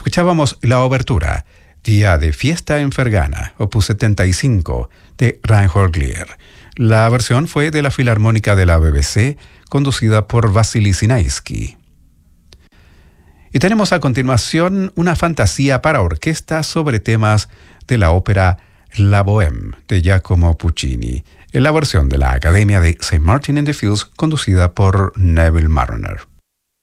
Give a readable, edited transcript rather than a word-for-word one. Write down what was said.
Escuchábamos la obertura, Día de Fiesta en Fergana, opus 75, de Reinhold Glier. La versión fue de la Filarmónica de la BBC, conducida por Vasily Sinaisky. Y tenemos a continuación una fantasía para orquesta sobre temas de la ópera La Bohème, de Giacomo Puccini, en la versión de la Academia de St. Martin in the Fields, conducida por Neville Marriner.